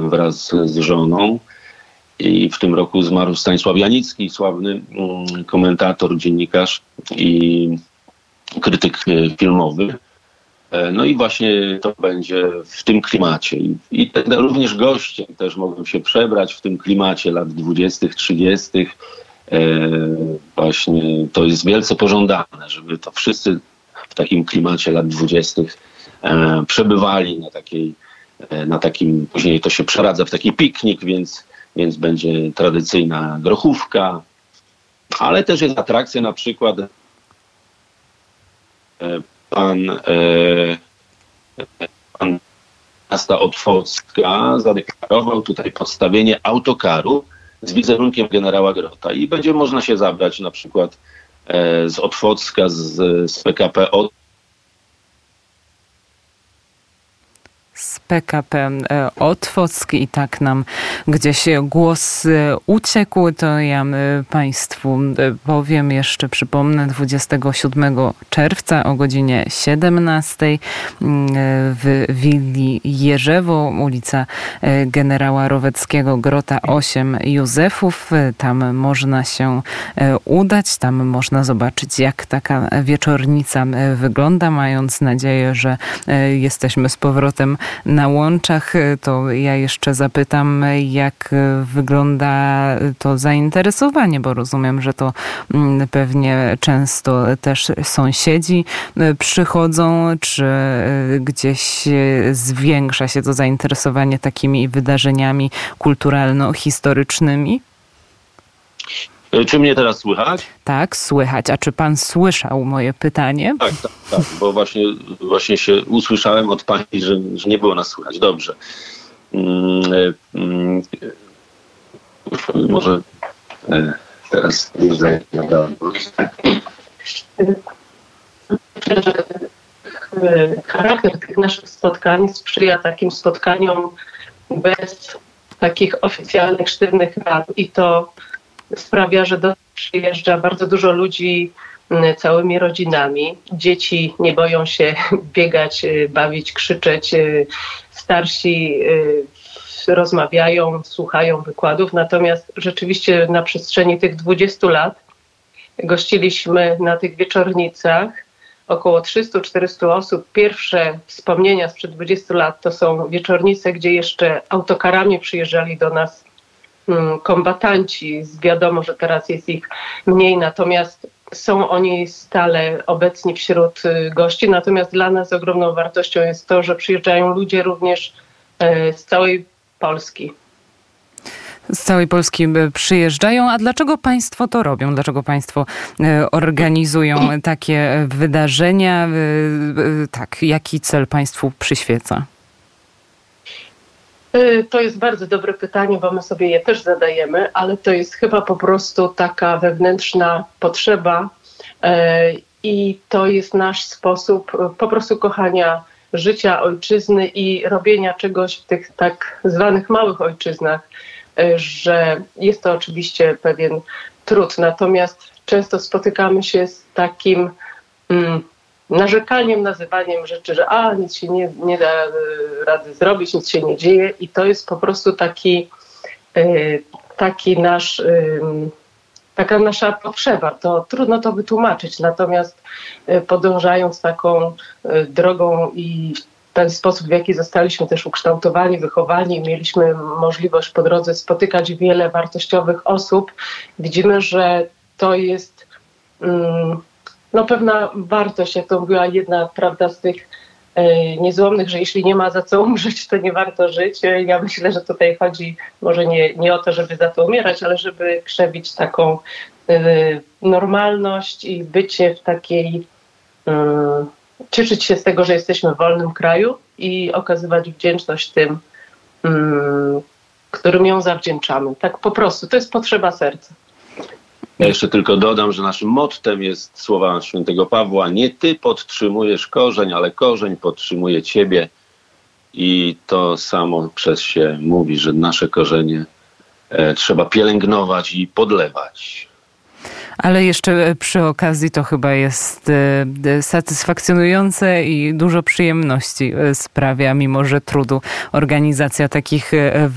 wraz z żoną. I w tym roku zmarł Stanisław Janicki, sławny komentator, dziennikarz i krytyk filmowy. No i właśnie to będzie w tym klimacie. I również goście też mogą się przebrać w tym klimacie lat 20., 30. Właśnie to jest wielce pożądane, żeby to wszyscy w takim klimacie lat 20. Przebywali na takim, później to się przeradza w taki piknik, więc będzie tradycyjna grochówka, ale też jest atrakcja, na przykład pan miasta Otwocka zadeklarował tutaj postawienie autokaru z wizerunkiem generała Grota i będzie można się zabrać na przykład z Otwocka, z PKP z PKP Otwock i tak nam gdzieś głos uciekł, to ja Państwu powiem jeszcze, przypomnę, 27 czerwca o godzinie 17 w willi Jerzewo, ulica Generała Roweckiego, Grota 8 Józefów. Tam można się udać, tam można zobaczyć, jak taka wieczornica wygląda, mając nadzieję, że jesteśmy z powrotem na łączach, to ja jeszcze zapytam, jak wygląda to zainteresowanie, bo rozumiem, że to pewnie często też sąsiedzi przychodzą, czy gdzieś zwiększa się to zainteresowanie takimi wydarzeniami kulturalno-historycznymi? Czy mnie teraz słychać? Tak, słychać. A czy pan słyszał moje pytanie? Tak, bo właśnie się usłyszałem od pani, że nie było nas słychać. Dobrze. Może teraz charakter tych naszych spotkań sprzyja takim spotkaniom bez takich oficjalnych, sztywnych rad i to sprawia, że przyjeżdża bardzo dużo ludzi całymi rodzinami. Dzieci nie boją się biegać, bawić, krzyczeć. Starsi rozmawiają, słuchają wykładów. Natomiast rzeczywiście na przestrzeni tych 20 lat gościliśmy na tych wieczornicach około 300-400 osób. Pierwsze wspomnienia sprzed 20 lat to są wieczornice, gdzie jeszcze autokarami przyjeżdżali do nas kombatanci. Wiadomo, że teraz jest ich mniej, natomiast są oni stale obecni wśród gości. Natomiast dla nas ogromną wartością jest to, że przyjeżdżają ludzie również z całej Polski. Z całej Polski przyjeżdżają. A dlaczego państwo to robią? Dlaczego państwo organizują takie wydarzenia? Tak, jaki cel państwu przyświeca? To jest bardzo dobre pytanie, bo my sobie je też zadajemy, ale to jest chyba po prostu taka wewnętrzna potrzeba i to jest nasz sposób po prostu kochania życia, ojczyzny i robienia czegoś w tych tak zwanych małych ojczyznach, że jest to oczywiście pewien trud, natomiast często spotykamy się z takim narzekaniem, nazywaniem rzeczy, że nic się nie da rady zrobić, nic się nie dzieje i to jest po prostu taka nasza potrzeba. To trudno to wytłumaczyć, natomiast podążając taką drogą i w ten sposób, w jaki zostaliśmy też ukształtowani, wychowani, mieliśmy możliwość po drodze spotykać wiele wartościowych osób, widzimy, że to jest pewna wartość, jak to była jedna, prawda, z tych niezłomnych, że jeśli nie ma za co umrzeć, to nie warto żyć. Ja myślę, że tutaj chodzi może nie o to, żeby za to umierać, ale żeby krzewić taką normalność i bycie w takiej, cieszyć się z tego, że jesteśmy w wolnym kraju i okazywać wdzięczność tym, którym ją zawdzięczamy. Tak po prostu, to jest potrzeba serca. Ja jeszcze tylko dodam, że naszym mottem jest słowa świętego Pawła: nie ty podtrzymujesz korzeń, ale korzeń podtrzymuje ciebie. I to samo przez się mówi, że nasze korzenie trzeba pielęgnować i podlewać. Ale jeszcze przy okazji to chyba jest satysfakcjonujące i dużo przyjemności sprawia, mimo że trudu, organizacja takich